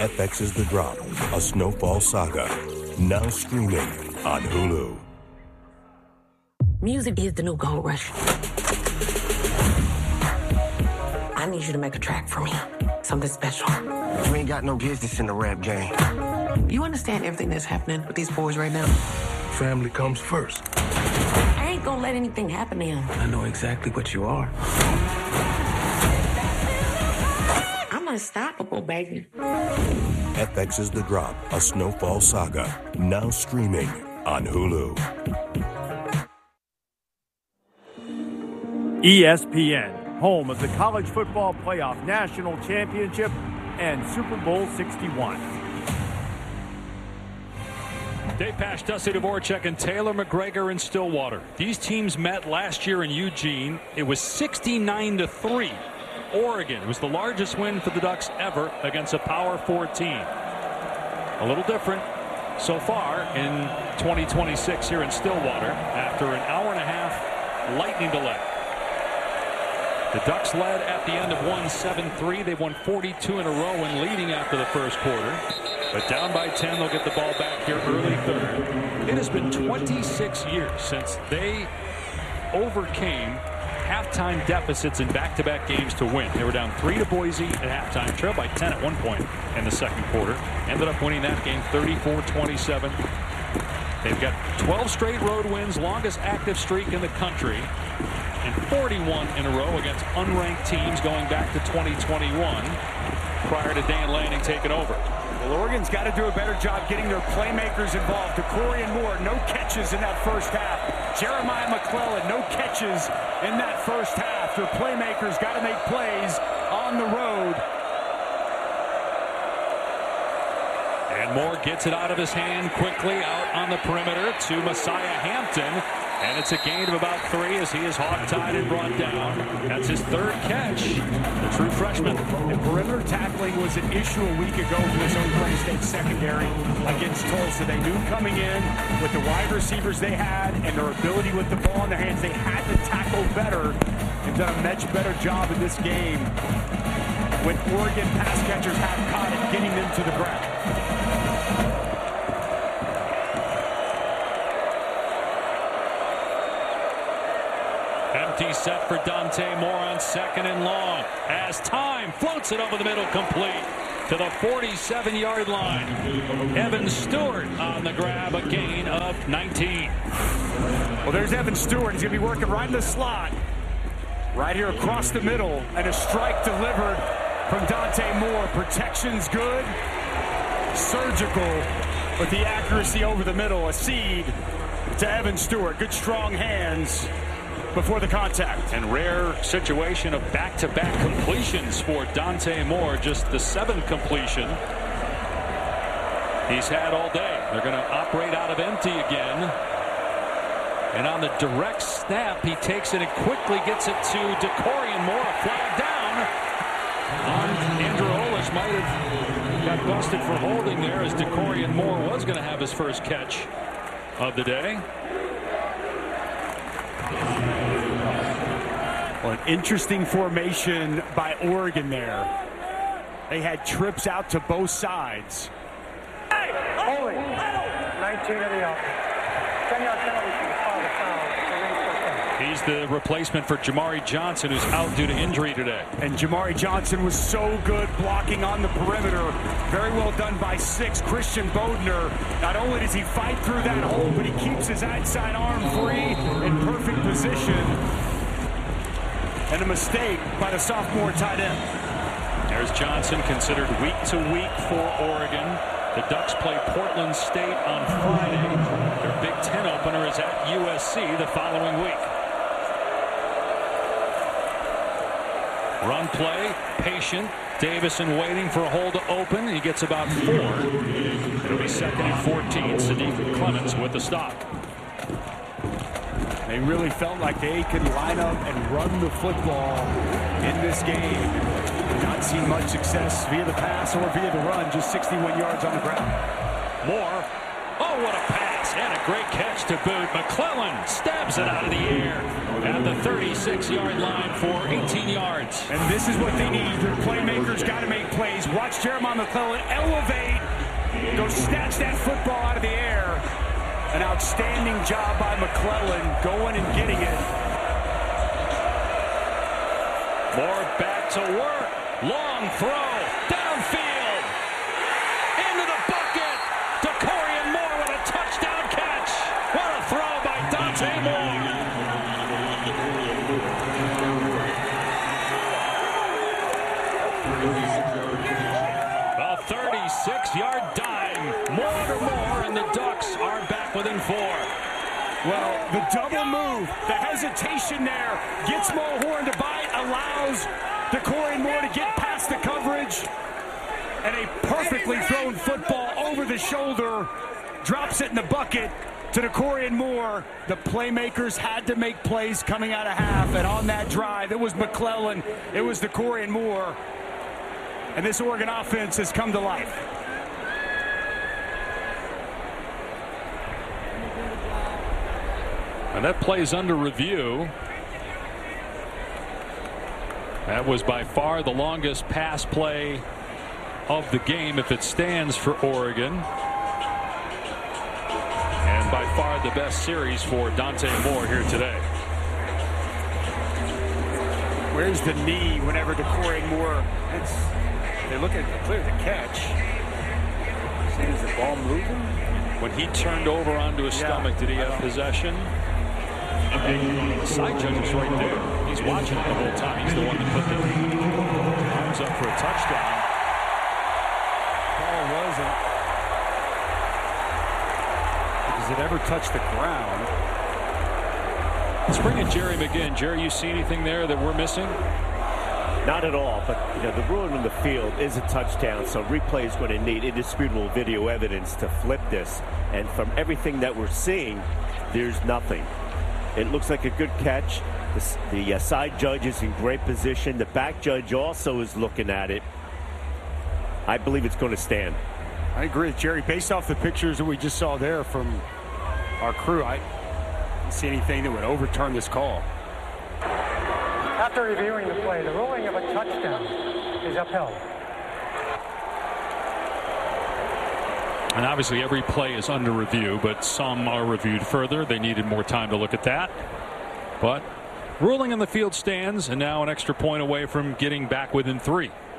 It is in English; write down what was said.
FX's The Drop, a Snowfall saga. Now streaming on Hulu. Music is the new gold rush. I need you to make a track for me. Something special. You ain't got no business in the rap game. You understand everything that's happening with these boys right now? Family comes first. I ain't gonna let anything happen to him. I know exactly what you are. I'm unstoppable, baby. FX's The Drop, a Snowfall saga. Now streaming on Hulu. ESPN, home of the College Football Playoff National Championship and Super Bowl 61. Dave Pasch, Dusty Dvorak, and Taylor McGregor in Stillwater. These teams met last year in Eugene. It was 69-3. Oregon was the largest win for the Ducks ever against a Power 4 team. A little different so far in 2026 here in Stillwater after an hour and a half lightning delay. The Ducks led at the end of 1-7-3. They won 42 in a row when leading after the first quarter. But down by 10, they'll get the ball back here early third. It has been 26 years since they overcame halftime deficits in back-to-back games to win. They were down 3 to Boise at halftime, trailed by 10 at one point in the second quarter. Ended up winning that game 34-27. They've got 12 straight road wins, longest active streak in the country, and 41 in a row against unranked teams going back to 2021 prior to Dan Lanning taking over. Well, Oregon's got to do a better job getting their playmakers involved. DeCorian Moore, no catches in that first half. Jeremiah McClellan, no catches in that first half. Their playmakers got to make plays on the road. And Moore gets it out of his hand quickly out on the perimeter to Messiah Hampton. And it's a gain of about 3 as he is hog-tied and brought down. That's his third catch, the true freshman. And perimeter tackling was an issue a week ago for this Oklahoma State secondary against Tulsa. They knew coming in with the wide receivers they had and their ability with the ball in their hands, they had to tackle better and done a much better job in this game when Oregon pass catchers have caught it, getting them to the ground. Empty set for Dante Moore on second and long. As time floats it over the middle, complete to the 47-yard line. Evan Stewart on the grab, a gain of 19. Well, there's Evan Stewart. He's going to be working right in the slot. Right here across the middle. And a strike delivered from Dante Moore. Protection's good. Surgical with the accuracy over the middle. A seed to Evan Stewart. Good strong hands before the contact. And rare situation of back-to-back completions for Dante Moore. Just the 7th completion he's had all day. They're going to operate out of empty again. And on the direct snap, he takes it and quickly gets it to DeCorian Moore. A flag down on Andrew Olish. Might have got busted for holding there as DeCorian Moore was going to have his first catch of the day. Well, an interesting formation by Oregon there. They had trips out to both sides. Hey, holy, 19 of the out. 10-yard penalty for the foul. He's the replacement for Jamari Johnson, who's out due to injury today. And Jamari Johnson was so good blocking on the perimeter. Very well done by 6. Christian Bodner. Not only does he fight through that hole, but he keeps his outside arm free in perfect position. And a mistake by the sophomore tight end. There's Johnson, considered week to week for Oregon. The Ducks play Portland State on Friday. Their Big Ten opener is at USC the following week. Run play, patient. Davison waiting for a hole to open. He gets about 4. It'll be 2nd and 14. Sadiq Clements with the stop. They really felt like they could line up and run the football in this game. Not seen much success via the pass or via the run. Just 61 yards on the ground. Moore. Oh, what a pass. and a great catch to boot. McClellan stabs it out of the air at the 36-yard line for 18 yards. And this is what they need. Their playmakers got to make plays. Watch Jeremiah McClellan elevate, go snatch that football out of the air. An outstanding job by McClellan going and getting it. Moore back to work. Long throw. Downfield. Into the bucket. DeCorian Moore with a touchdown catch. What a throw by Dante Moore. A 36-yard dime. More to Moore, and the Ducks are back within 4. Well, the double move, the hesitation there, gets Mulhorn to bite, allows DeCorian Moore to get past the coverage, and a perfectly thrown football over the shoulder, drops it in the bucket to DeCorian Moore. The playmakers had to make plays coming out of half, and on that drive, it was McClellan, it was DeCorian Moore, and this Oregon offense has come to life. And that play is under review. That was by far the longest pass play of the game if it stands for Oregon. And by far the best series for Dante Moore here today. Where's the knee whenever DeCorian Moore, they look at the catch. See, is the ball moving? When he turned over onto his stomach, did he have possession? The side judge is right there. He's watching it the whole time. He's the one that put the arms up for a touchdown. Ball wasn't. Does it ever touch the ground? Let's bring in Jerry McGinn. Jerry, you see anything there that we're missing? Not at all, but the ruling in the field is a touchdown, so replay is going to need indisputable video evidence to flip this. And from everything that we're seeing, there's nothing. It looks like a good catch. The side judge is in great position. The back judge also is looking at it. I believe it's going to stand. I agree with Jerry. Based off the pictures that we just saw there from our crew, I don't see anything that would overturn this call. After reviewing the play, the ruling of a touchdown is upheld. And obviously every play is under review, but some are reviewed further. They needed more time to look at that. But ruling on the field stands, and now an extra point away from getting back within 3.